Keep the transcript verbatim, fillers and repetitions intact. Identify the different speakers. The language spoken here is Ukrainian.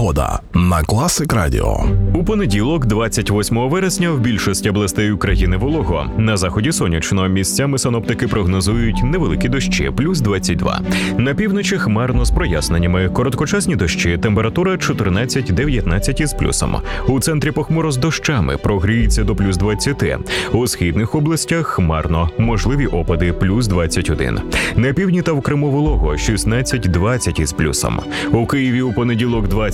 Speaker 1: Погода на Класик Радіо.
Speaker 2: У понеділок, двадцять восьмого вересня, в більшості областей України волого. На заході сонячно. Місцями синоптики прогнозують невеликі дощі, плюс двадцять два. На півночі хмарно з проясненнями. Короткочасні дощі, температура чотирнадцять-дев'ятнадцять із плюсом. У центрі похмуро з дощами, прогріється до плюс двадцять. У східних областях хмарно, можливі опади, плюс двадцять один. На півдні та в Криму волого, шістнадцять-двадцять із плюсом. У Києві у понеділок, двадцять